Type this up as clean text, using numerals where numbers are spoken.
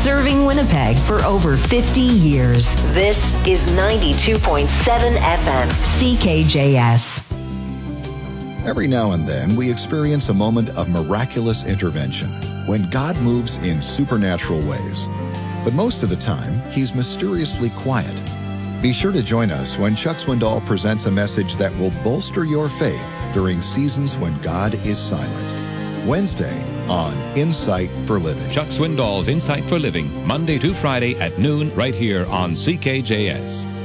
Serving Winnipeg for over 50 years. This is 92.7 FM, CKJS. Every now and then, we experience a moment of miraculous intervention when God moves in supernatural ways. But most of the time, He's mysteriously quiet. Be sure to join us when Chuck Swindoll presents a message that will bolster your faith during seasons when God is silent. Wednesday on Insight for Living. Chuck Swindoll's Insight for Living, Monday to Friday at noon, right here on CKJS.